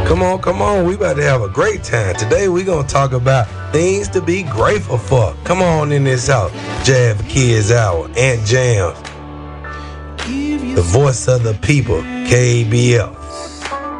Come on. We about to have a great time. Today we gonna talk about things to be grateful for. Come on in this house. Jazz Kids Hour, Aunt Jam, the voice of the people, KBL.